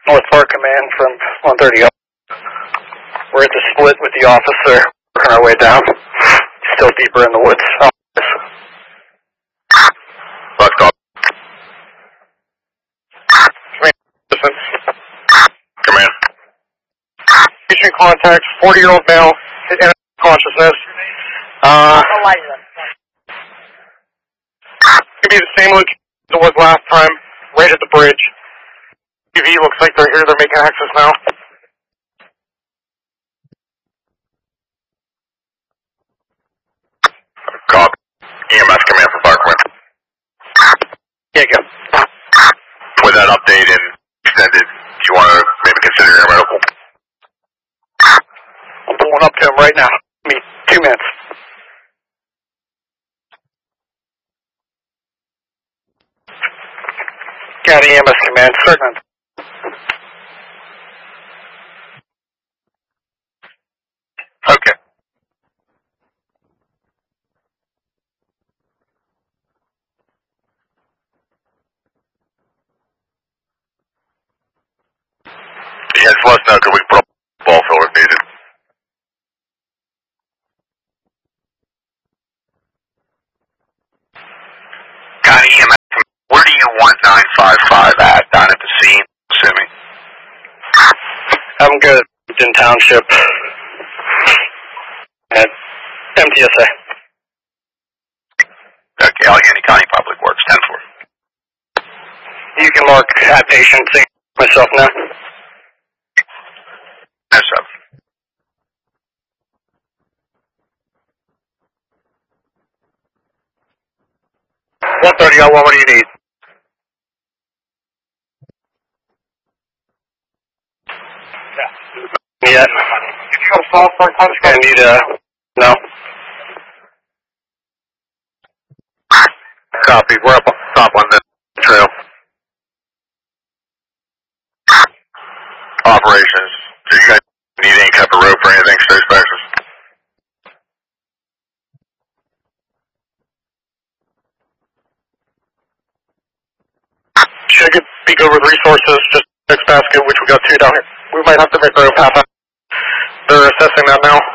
North Park Command from 130 up. We're at the split with the officer, working our way down. Still deeper in the woods. Let's go. Command. Patient contact, 40-year-old male, in consciousness. Could be the same location as it was last time, right at the bridge. TV looks like they're here, they're making access now. Copy. EMS command for Fire Command. Yeah, go. With that update and extended, do you want to maybe consider your medical? I'm pulling up to him right now. Give me 2 minutes. County EMS Command, certain. Okay. Yeah, just let us know because we can put up a ball fill if needed. County EMS, where do you want 955 at? Down at the scene, assuming? I'm good in Township at MTSA. Okay, Allegheny County Public Works, 10-4. You can mark at patient, see myself now. Yes, sir. What do you need? Yeah. If you go to South Park, I need no. Copy. We're up top on the trail. Operations. Do you guys need any type of rope or anything? Stay specials. Should I get be good with resources? Just next basket, which we got 2 down here. We might have to make rope half. They're assessing that now.